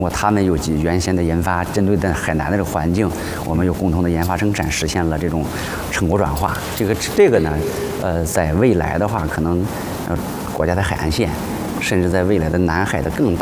他们有原先的研发，针对的海南的这个环境，我们有共同的研发生产，实现了这种成果转化。这个呢，在未来的话，可能国家的海岸线，甚至在未来的南海的更大。